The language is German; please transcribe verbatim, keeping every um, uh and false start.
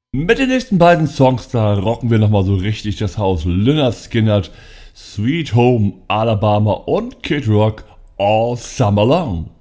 Mit den nächsten beiden Songs, da rocken wir nochmal so richtig das Haus. Lynyrd Skynyrd, Sweet Home Alabama und Kid Rock, All Summer Long.